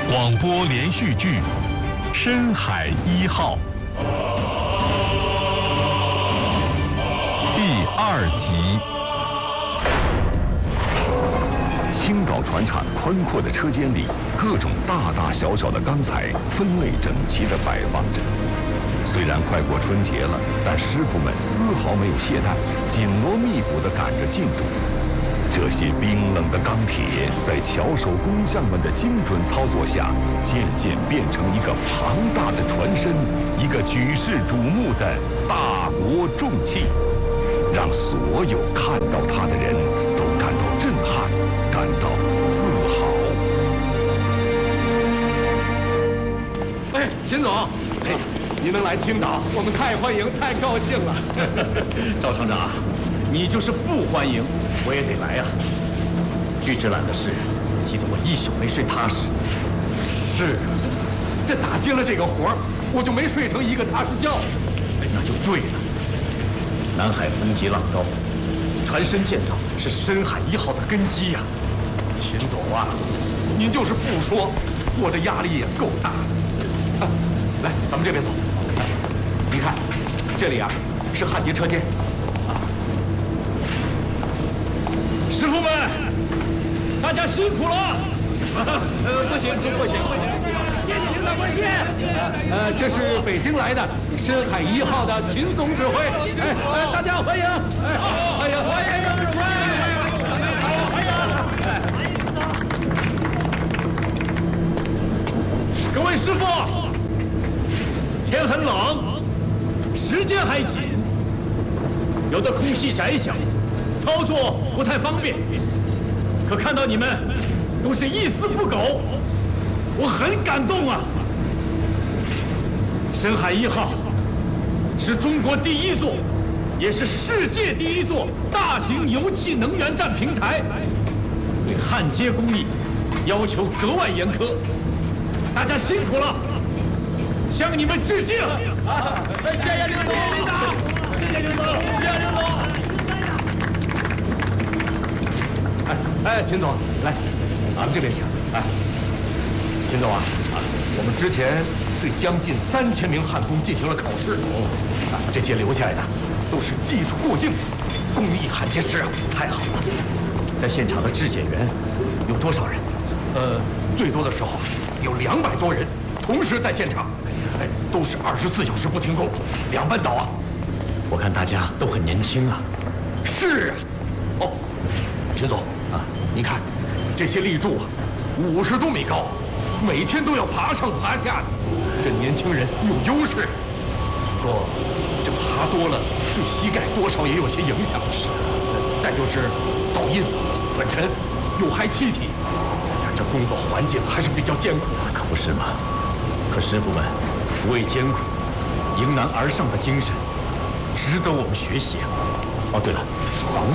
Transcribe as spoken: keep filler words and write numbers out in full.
广播连续剧《深海一号》第二集。青岛船厂宽阔的车间里，各种大大小小的钢材分类整齐地摆放着。虽然快过春节了，但师傅们丝毫没有懈怠，紧锣密鼓地赶着进度。这些冰冷的钢铁，在巧手工匠们的精准操作下，渐渐变成一个庞大的船身，一个举世瞩目的大国重器，让所有看到它的人都感到震撼，感到自豪。 哎，秦总，哎呀，你能来青岛，我们太欢迎，太高兴了。 赵厂长，你就是不欢迎，我也得来呀、啊。巨制缆的事，急得我一宿没睡踏实。 是啊，这打接了这个活儿，我就没睡成一个踏实觉。 哎，那就对了。南海风急浪高，船身建造是深海一号的根基呀、 啊。秦总啊，您就是不说，我这压力也够大的。啊、来，咱们这边走。您看，这里啊是焊接车间。 师傅们，大家辛苦了。 呃，不行，不行，不行，谢谢领导关心。呃，这是北京来的深海一号的秦总指挥，哎，呃，大家欢迎，哎，欢迎，欢迎，欢迎。各位师傅，天很冷，时间还紧，有的空隙窄小。操作不太方便，可看到你们都是一丝不苟，我很感动啊！深海一号是中国第一座，也是世界第一座大型油气能源站平台，对焊接工艺要求格外严苛。大家辛苦了，向你们致敬！啊、谢谢领导，谢谢领导，谢谢领导。 哎哎，秦总，来，咱们这边请。哎，秦总啊，啊，我们之前对将近三千名焊工进行了考试。哦，啊，这些留下来的都是技术过硬的工艺焊接师啊， 太好了。在现场的质检员有多少人？ 呃，最多的时候有两百多人同时在现场，哎，都是二十四小时不停工，两班倒啊。 我看大家都很年轻啊。 是啊。哦，秦总。啊，您看，这些立柱啊，五十多米高，每天都要爬上爬下的，这年轻人有优势。不过，这爬多了对膝盖多少也有些影响。是，再就是噪音、粉尘、有害气体，这工作环境还是比较艰苦的。 可不是吗？可师傅们不畏艰苦、迎难而上的精神，值得我们学习啊。哦，对了，防